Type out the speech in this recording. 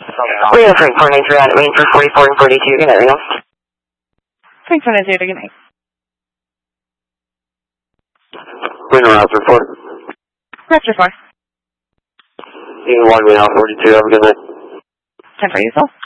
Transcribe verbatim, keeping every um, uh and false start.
We have Frank four nine three on it, main for forty-four and forty-two. Good night, Reno. Frank four nine three, good night. Reno, Raptor four. Raptor four. You can log me out forty-two. Have a good night. Time for yourself.